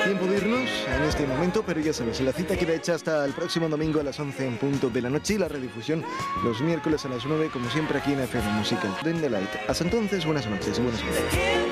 Tiempo de irnos en este momento, pero ya sabes, la cita queda hecha hasta el próximo domingo a las 11 en punto de la noche y la redifusión los miércoles a las 9, como siempre aquí en FM Musical. Den the Light. Hasta entonces, buenas noches y buenas noches.